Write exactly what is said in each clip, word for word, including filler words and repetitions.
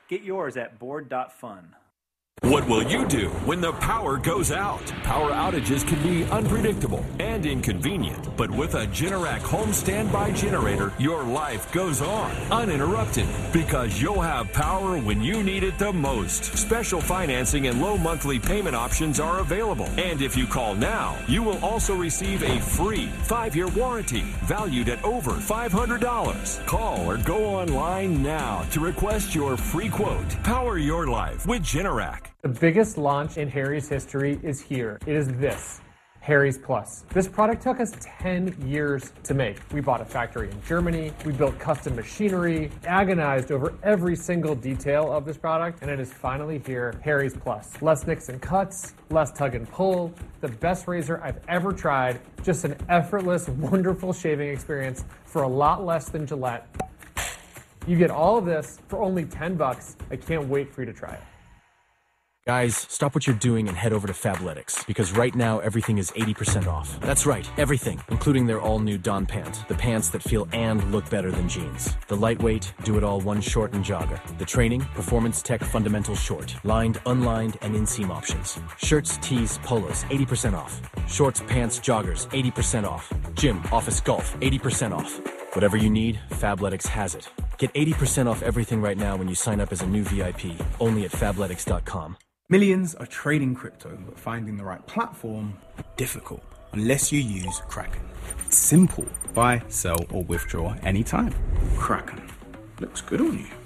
Get yours at board dot fun. What will you do when the power goes out? Power outages can be unpredictable and inconvenient, but with a Generac home standby generator, your life goes on uninterrupted because you'll have power when you need it the most. Special financing and low monthly payment options are available. And if you call now, you will also receive a free five-year warranty valued at over five hundred dollars. Call or go online now to request your free quote. Power your life with Generac. The biggest launch in Harry's history is here. It is this, Harry's Plus. This product took us ten years to make. We bought a factory in Germany, we built custom machinery, agonized over every single detail of this product, and it is finally here, Harry's Plus. Less nicks and cuts, less tug and pull, the best razor I've ever tried, just an effortless, wonderful shaving experience for a lot less than Gillette. You get all of this for only ten bucks. I can't wait for you to try it. Guys, stop what you're doing and head over to Fabletics, because right now everything is eighty percent off. That's right, everything, including their all-new Don Pant, the pants that feel and look better than jeans. The lightweight, do-it-all one short and jogger. The training, performance tech fundamental short. Lined, unlined, and inseam options. Shirts, tees, polos, eighty percent off. Shorts, pants, joggers, eighty percent off. Gym, office, golf, eighty percent off. Whatever you need, Fabletics has it. Get eighty percent off everything right now when you sign up as a new V I P, only at fabletics dot com. Millions are trading crypto, but finding the right platform, difficult, unless you use Kraken. It's simple. Buy, sell, or withdraw anytime. Kraken. Looks good on you.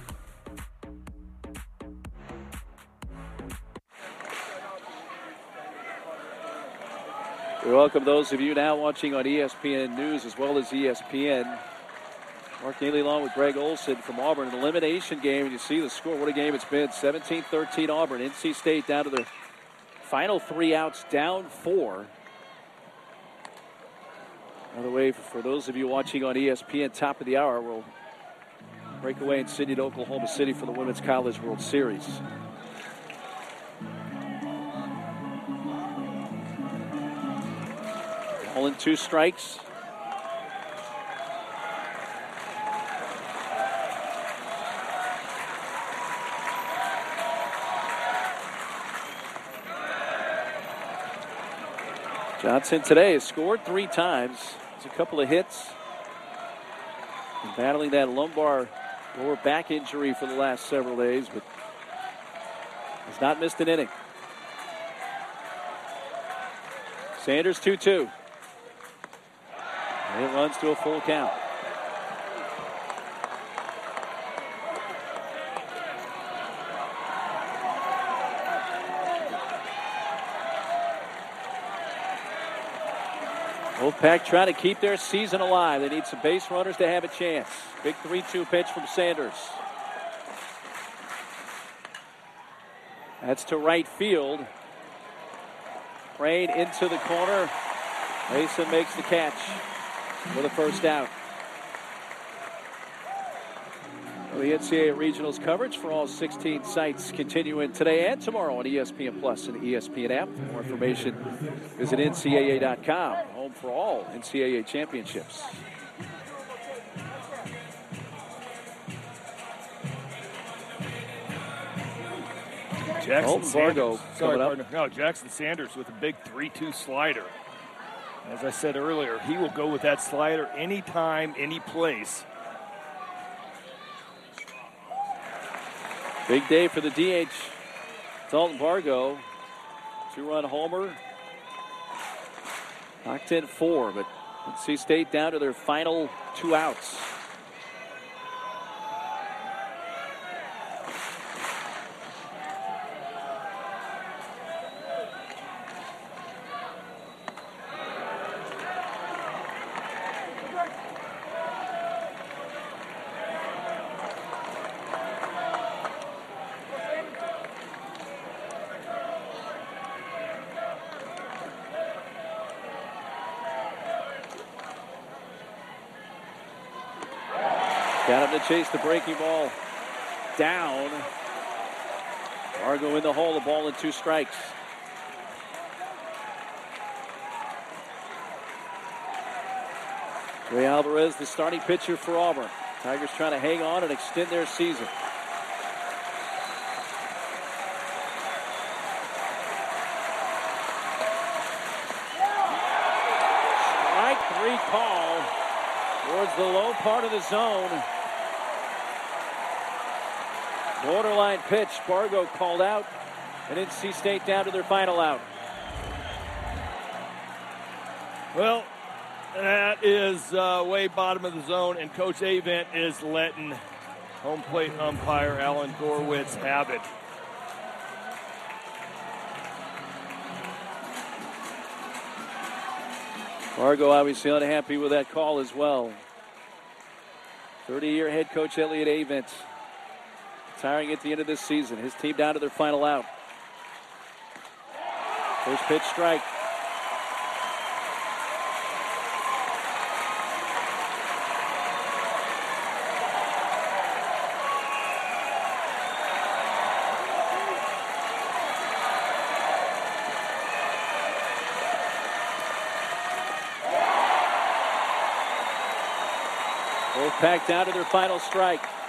We welcome those of you now watching on E S P N News as well as E S P N. Mark Neely along with Greg Olson from Auburn. An elimination game, and you see the score. What a game it's been. seventeen thirteen Auburn. N C State down to their final three outs, down four. By the way, for those of you watching on E S P N, top of the hour, we'll break away in Sydney to Oklahoma City for the Women's College World Series. All in two strikes. Johnson today has scored three times. There's a couple of hits. And battling that lumbar lower back injury for the last several days, but has not missed an inning. Sanders two two. And it runs to a full count. Wolfpack trying to keep their season alive. They need some base runners to have a chance. Big three two pitch from Sanders. That's to right field. Crane into the corner. Mason makes the catch for the first out. The N C double A Regionals coverage for all sixteen sites continuing today and tomorrow on E S P N Plus and the E S P N app. For more information, visit N C double A dot com, home for all N C double A championships. Jackson Vargo Sanders. Sorry, coming up. partner. No, Jackson Sanders with a big three two slider. As I said earlier, he will go with that slider anytime, any place. Big day for the D H. Dalton Vargo. Two-run homer. Knocked in four, but N C State down to their final two outs. Got him to chase the breaking ball down. Vargo in the hole, the ball in two strikes. Ray Alvarez, the starting pitcher for Auburn. Tigers trying to hang on and extend their season. three call towards the low part of the zone. Borderline pitch. Fargo called out, and N C State down to their final out. Well, that is uh, way bottom of the zone, and Coach Avent is letting home plate umpire Alan Gorwitz have it. Fargo obviously unhappy with that call as well. thirty-year head coach Elliott Avent retiring at the end of this season. His team down to their final out. First pitch strike. Both packed down to their final strike.